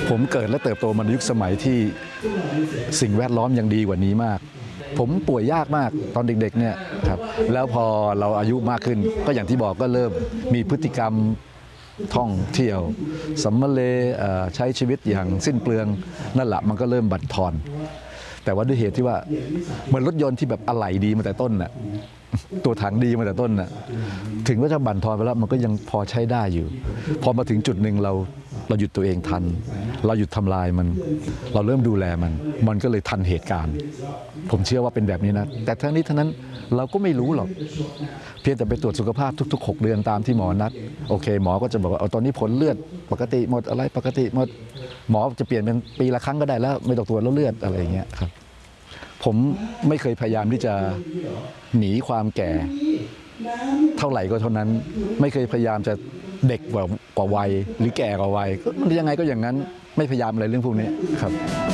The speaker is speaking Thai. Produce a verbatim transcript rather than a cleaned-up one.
ผมเกิดและเติบโตมาในยุคสมัยที่สิ่งแวดล้อมยังดีกว่านี้มากผมป่วยยากมากตอนเด็กๆเนี่ยครับแล้วพอเราอายุมากขึ้นก็อย่างที่บอกก็เริ่มมีพฤติกรรมท่องเที่ยวสัมมะเลใช้ชีวิตอย่างสิ้นเปลืองนั่นแหละมันก็เริ่มบั่นทอนแต่ว่าด้วยเหตุที่ว่าเหมือนรถยนต์ที่แบบอะไหล่ดีมาแต่ต้นน่ะตัวถังดีมาแต่ต้นน่ะถึงว่าจะบั่นทอนไปแล้วมันก็ยังพอใช้ได้อยู่พอมาถึงจุดหนึ่งเราเราหยุดตัวเองทันเราหยุดทำลายมันเราเริ่มดูแลมันมันก็เลยทันเหตุการณ์ผมเชื่อว่าเป็นแบบนี้นะแต่ทั้งนี้ทั้งนั้นเราก็ไม่รู้หรอกเพียงแต่ไปตรวจสุขภาพทุกๆหกเดือนตามที่หมอนัดโอเคหมอก็จะบอกว่าเอาตอนนี้ผลเลือดปกติหมดอะไรปกติหมดหมอจะเปลี่ยนเป็นปีละครั้งก็ได้แล้วไม่ต้องตรวจแล้วเลือดอะไรอย่างเงี้ยครับผมไม่เคยพยายามที่จะหนีความแก่เท่าไหร่ก็เท่านั้นไม่เคยพยายามจะเด็กกว่ากว่าวัยหรือแก่กว่าวัยก็มันยังไงก็อย่างนั้นไม่พยายามอะไรเรื่องพวกนี้ครับ